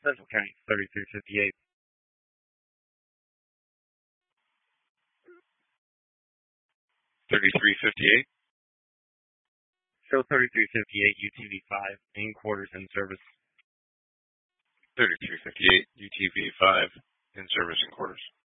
Central County, 3358. Show 3358 UTV-5, main quarters in service. 3358 UTV-5, in service and quarters.